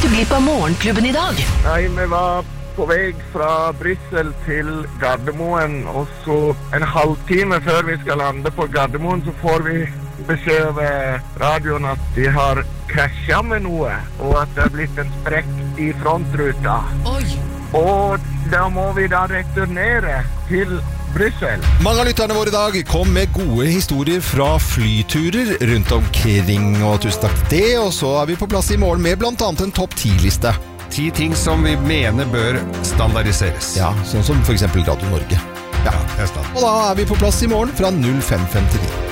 ikke glipp av Morgenklubben I dag. Nei, vi var på vei fra Bryssel til Gardermoen, og så en halvtime før vi skal lande på Gardermoen, så får vi beskjed over radioen at de har krasjet med noe, og at det har blitt en sprekk I frontruta. Oi! Og da må vi da returnere til Bryssel. Mange av lytterne våre I dag kom med gode historier fra flyturer rundt omkring, og tusen takk for det. Og så vi på plass I morgen med blant annet en topp 10-liste. 10 ting som vi mener bør standardiseres. Ja, sånn som for eksempel Radio Norge. Ja, det er sant. Og da vi på plass I morgen fra 05:59.